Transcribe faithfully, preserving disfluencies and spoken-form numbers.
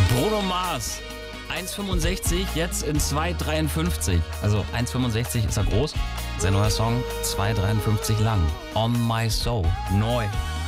Bruno Mars. eins Komma fünfundsechzig, jetzt in zwei Komma dreiundfünfzig. Also eins Komma fünfundsechzig ist er groß. Sein neuer Song zwei Komma dreiundfünfzig lang. On My Soul. Neu.